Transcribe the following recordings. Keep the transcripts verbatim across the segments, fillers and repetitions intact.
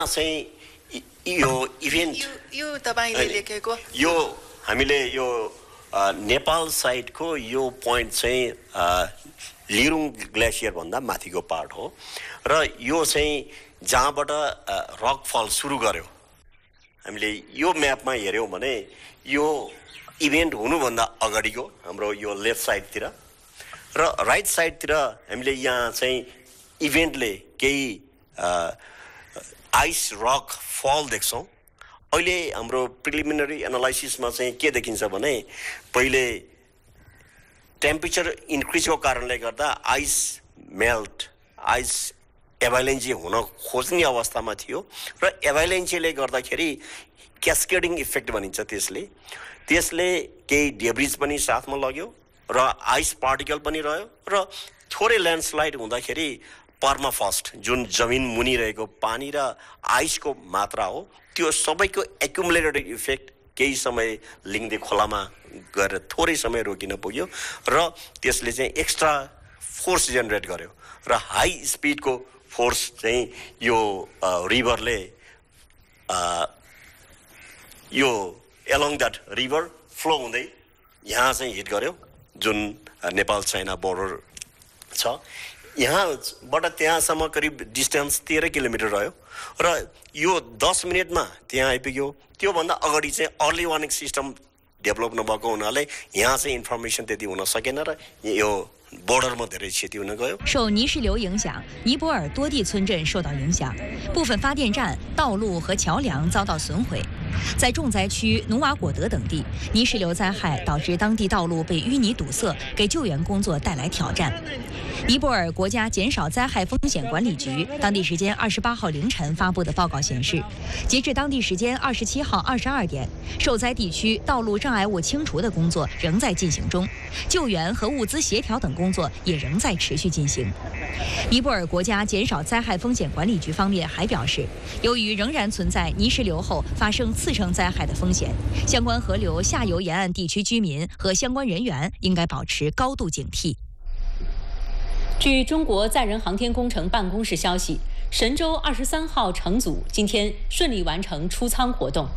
चाहिँ यो इभेन्ट यो यो तपाईले लेखेको यो हामीले यो नेपाल साइडको यो पोइन्ट चाहिँ लिरुङ ग्लेसियर भन्दा माथिको पार्ट हो र यो चाहिँ जहाँबाट रक फल सुरु गर्यो हामीले यो म्यापमा हेर्यौं भने यो इभेन्ट हुनुभन्दा अगाडिको हाम्रो यो लेफ्ट साइडतिर र राइट साइडतिर हामीले यहाँ चाहिँ इभेन्टले केही आइस रक फल देख्छौं अहिले हाम्रो प्रिलिमिनरी एनालाइसिसमा चाहिँ के देखिन्छ भने पहिले टेम्परेचर इन्क्रिजको कारणले गर्दा आइस मेल्ट आइस एभालान्ची हुन खोज्ने अवस्थामा थियो र एभालान्चीले गर्दाखेरि क्यास्केडिङ इफेक्ट भनिन्छ त्यसले त्यसले केही डेब्रिज पनि साथमा लग्यो र आइस पार्टिकल पनि रह्यो र थोरै ल्यान्डस्लाइड हुँदाखेरि पर्माफ्रस्ट जुन जमिन मुनि रहेको पानी र आइसको मात्रा हो त्यो सबैको एक्युमुलेटेड इफेक्ट केही समय लिङ्गदे खोलामा गएर थोरै समय रोकिन पुग्यो र त्यसले चाहिँ एक्स्ट्रा फोर्स जेनेरेट गर्यो र हाई स्पिडको फोर्स चाहिँ यो रिभरले यो एलोङ दैट रिभर फ्लो हुँदै यहाँ चाहिँ हिट गर्यो जुन नेपाल चाइना बोर्डर छ यहाँबाट त्यहाँसम्म करिब डिस्टेन्स तेह्र किलोमिटर रह्यो र यो दस मिनेटमा त्यहाँ आइपुग्यो त्योभन्दा अगाडि चाहिँ अर्ली वार्निङ सिस्टम डेभलप नभएको हुनाले यहाँ चाहिँ इन्फर्मेसन त्यति हुन सकेन र यो border 受泥石流影响，尼泊尔多地村镇受到影响，部分发电站、道路和桥梁遭到损毁。在重灾区努瓦果德等地，泥石流灾害导致当地道路被淤泥堵塞，给救援工作带来挑战。尼泊尔国家减少灾害风险管理局当地时间二十八号凌晨发布的报告显示，截至当地时间二十七号二十二点，受灾地区道路障碍物清除的工作仍在进行中，救援和物资协调等工作也仍在持续进行。尼泊尔国家减少灾害风险管理局方面还表示，由于仍然存在泥石流后发生次生灾害的风险，相关河流下游沿岸地区居民和相关人员应该保持高度警惕。 据中国载人航天工程办公室消息，神舟二十三号乘组今天顺利完成出舱活动。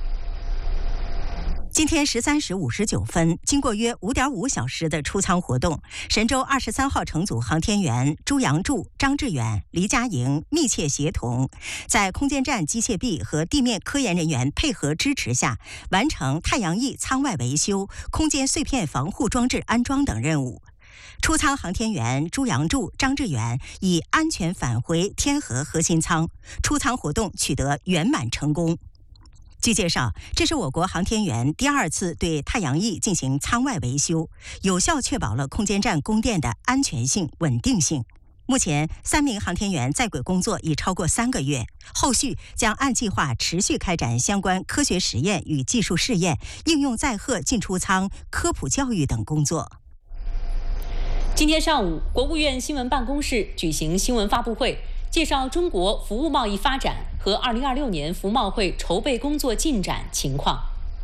今天十三时五十九分，经过约五点五小时的出舱活动，神舟二十三号乘组航天员朱杨柱、张志远、黎佳莹密切协同，在空间站机械臂和地面科研人员配合支持下，完成太阳翼舱外维修、空间碎片防护装置安装等任务。出舱航天员朱杨柱、张志远已安全返回天河核心舱，出舱活动取得圆满成功。据介绍，这是我国航天员第二次对太阳翼进行舱外维修，有效确保了空间站供电的安全性、稳定性。目前，三名航天员在轨工作已超过三个月，后续将按计划持续开展相关科学实验与技术试验、应用载荷进出舱、科普教育等工作。 今天上午，国务院新闻办公室举行新闻发布会，介绍中国服务贸易发展和二零二六年服贸会筹备工作进展情况。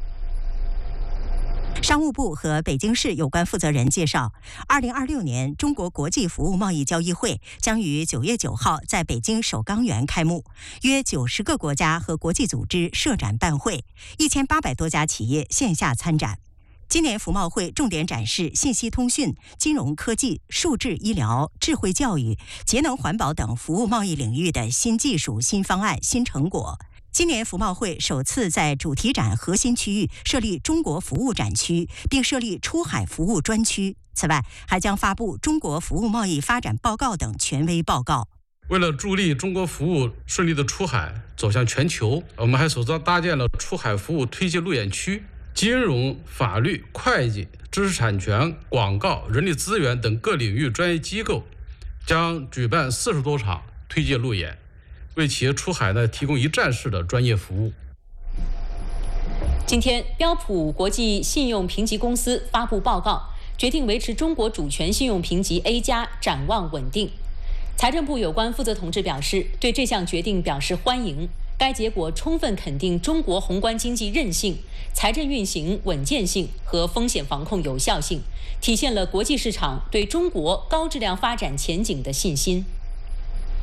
商务部和北京市有关负责人介绍，二零二六年中国国际服务贸易交易会将于九月九号在北京首钢园开幕，约九十个国家和国际组织设展办会，一千八百多家企业线下参展。今年服贸会重点展示信息通讯、金融科技、数字医疗、智慧教育、节能环保等服务贸易领域的新技术、新方案、新成果。今年服贸会首次在主题展核心区域设立中国服务展区，并设立出海服务专区。此外，还将发布中国服务贸易发展报告等权威报告。 为了助力中国服务顺利的出海走向全球，我们还首次搭建了出海服务推介路演区。金融、法律、会计、知识产权、广告、人力资源等各领域专业机构将举办四十多场推介路演，为企业出海呢提供一站式的专业服务。 今天，标普国际信用评级公司发布报告，决定维持中国主权信用评级 A 加，展望稳定。财政部有关负责同志表示，对这项决定表示欢迎。该结果充分肯定中国宏观经济韧性、财政运行稳健性和风险防控有效性，体现了国际市场对中国高质量发展前景的信心。